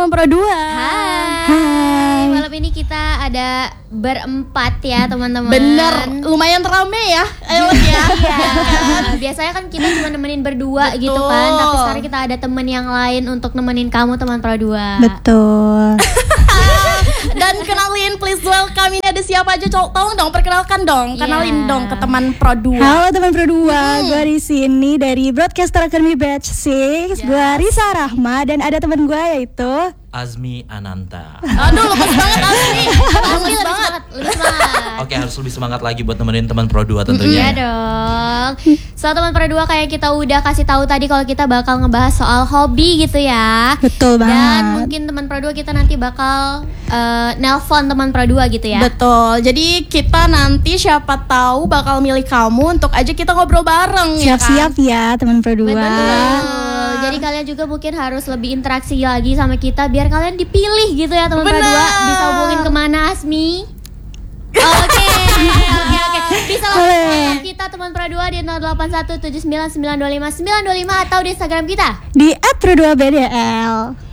teman Pro 2. Hai. Malam ini kita ada berempat ya teman-teman. Bener, lumayan rame ya. Iya. Biasanya kan kita cuma nemenin berdua. Betul. Gitu kan. Tapi sekarang kita ada temen yang lain untuk nemenin kamu teman Pro 2. Betul. Dan kenalin, please welcome, ini ada siapa aja? Tolong dong, perkenalkan dong. Kenalin dong ke teman Pro 2. Halo teman Pro 2, gue di sini dari Broadcaster Academy Batch 6. Gue Risa Rahma dan ada teman gue yaitu Azmi Ananta. Aduh, lemes banget Azmi. Lebih semangat. Oke, harus lebih semangat lagi buat nemenin teman Pro 2 tentunya. Iya dong. So teman Pro 2, kayak kita udah kasih tahu tadi kalau kita bakal ngebahas soal hobi gitu ya. Betul banget. Dan mungkin teman Pro 2 kita nanti bakal nelpon teman Pro 2 gitu ya. Betul. Jadi kita nanti siapa tahu bakal milih kamu untuk aja kita ngobrol bareng. Siap-siap ya teman Pro 2. Betul. Jadi kalian juga mungkin harus lebih interaksi lagi sama kita biar kalian dipilih gitu ya teman Pro 2. Bisa hubungin kemana Asmi? Oke. Bisa langsung kita teman Pro 2 di 0817992595 atau di Instagram kita di @pro2bdl.